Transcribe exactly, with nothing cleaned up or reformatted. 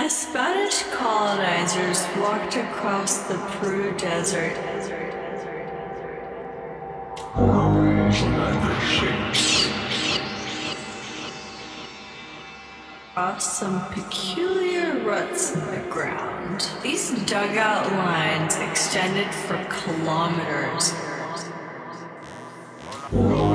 As Spanish colonizers walked across the Peru Desert, across some peculiar ruts in the ground. These dugout lines extended for kilometers.